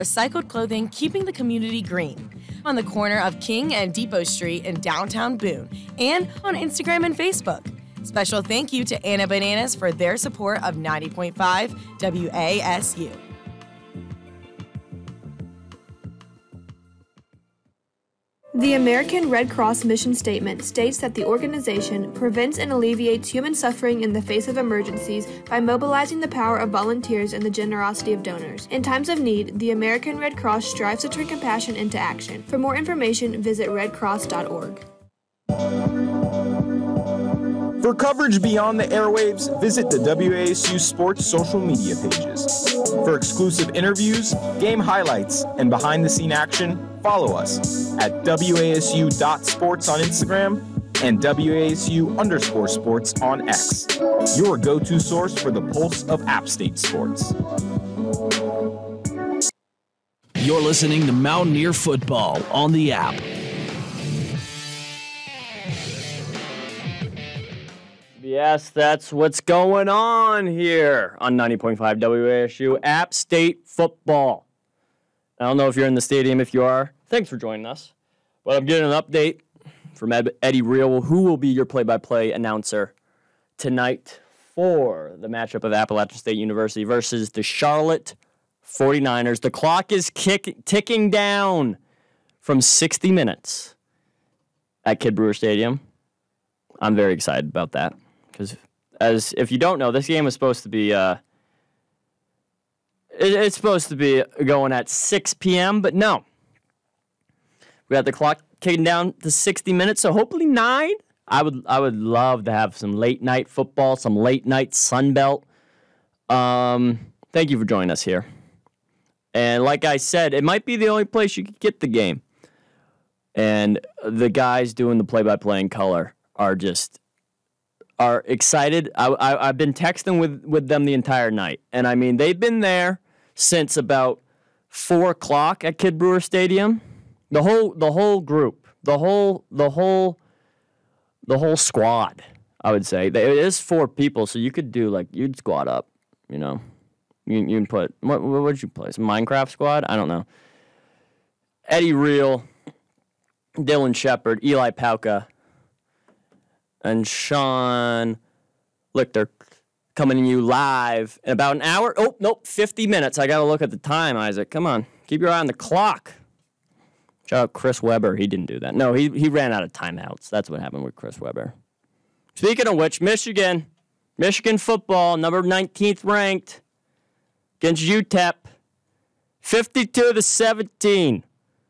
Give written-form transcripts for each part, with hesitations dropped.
Recycled clothing, keeping the community green. On the corner of King and Depot Street in downtown Boone, and on Instagram and Facebook. Special thank you to Anna Bananas for their support of 90.5 WASU. The American Red Cross mission statement states that the organization prevents and alleviates human suffering in the face of emergencies by mobilizing the power of volunteers and the generosity of donors. In times of need, the American Red Cross strives to turn compassion into action. For more information, visit redcross.org. For coverage beyond the airwaves, visit the WASU Sports social media pages. For exclusive interviews, game highlights, and behind-the-scene action, follow us at WASU.sports on Instagram and WASU_sports on X, your go-to source for the pulse of App State sports. You're listening to Mountaineer Football on the app. Yes, that's what's going on here on 90.5 WASU App State Football. I don't know if you're in the stadium. If you are, thanks for joining us. But I'm getting an update from Eddie Real, who will be your play-by-play announcer tonight for the matchup of Appalachian State University versus the Charlotte 49ers. The clock is ticking down from 60 minutes at Kidd Brewer Stadium. I'm very excited about that. Because, if you don't know, this game was supposed to be, it's supposed to be going at 6 p.m., but no. We got the clock kicking down to 60 minutes, so hopefully 9. I would love to have some late-night football, some late-night Sunbelt. Thank you for joining us here. And like I said, it might be the only place you could get the game. And the guys doing the play-by-play in color are excited. I've been texting with them the entire night. And, I mean, they've been there since about 4 o'clock at Kidd Brewer Stadium. The whole group. The whole squad, I would say. It is 4 people, so you could do, you'd squad up, you know. You can put, what would you play? Some Minecraft squad? I don't know. Eddie Real, Dylan Shepard, Eli Pauka, and Sean Lichter coming to you live in about an hour. Oh, nope, 50 minutes. I got to look at the time, Isaac. Come on. Keep your eye on the clock. Shout out Chris Webber. He didn't do that. No, he ran out of timeouts. That's what happened with Chris Webber. Speaking of which, Michigan football, number 19th ranked against UTEP, 52-17.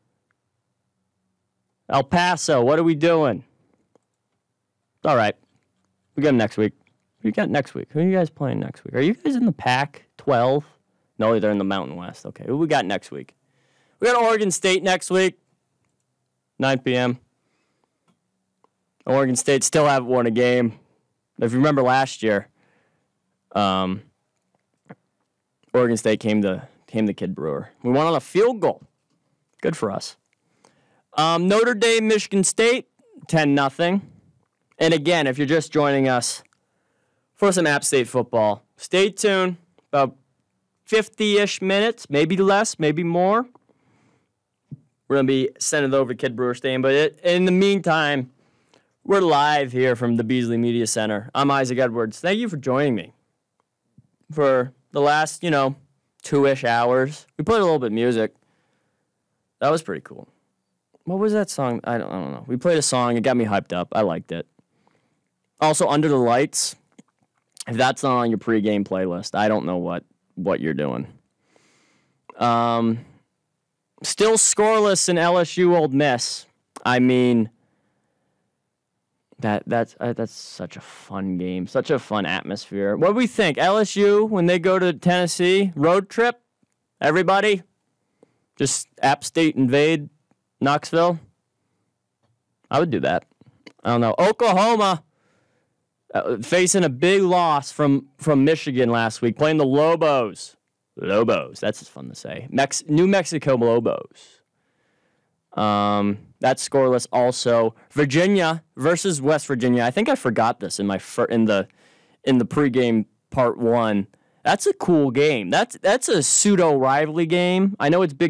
El Paso, what are we doing? All right. We got them next week. Who you got next week? Who are you guys playing next week? Are you guys in the Pac-12? No, they're in the Mountain West. Okay, who we got next week? We got Oregon State next week, 9 p.m. Oregon State still haven't won a game. If you remember last year, Oregon State came to Kidd Brewer. We won on a field goal. Good for us. Notre Dame, Michigan State, 10-0. And again, if you're just joining us for some App State football, stay tuned. About 50-ish minutes, maybe less, maybe more. We're going to be sending it over to Kidd Brewer Stadium. But in the meantime, we're live here from the Beasley Media Center. I'm Isaac Edwards. Thank you for joining me for the last, 2-ish hours. We played a little bit of music. That was pretty cool. What was that song? I don't know. We played a song. It got me hyped up. I liked it. Also, Under the Lights. If that's not on your pregame playlist, I don't know what you're doing. Still scoreless in LSU Ole Miss. I mean, that's such a fun game, such a fun atmosphere. What do we think? LSU, when they go to Tennessee, road trip? Everybody? Just App State invade Knoxville? I would do that. I don't know. Oklahoma facing a big loss from Michigan last week, playing the Lobos. Lobos, that's just fun to say. New Mexico Lobos. That's scoreless also. Virginia versus West Virginia. I think I forgot this in the pregame part 1. That's a cool game. That's a pseudo rivalry game. I know it's Big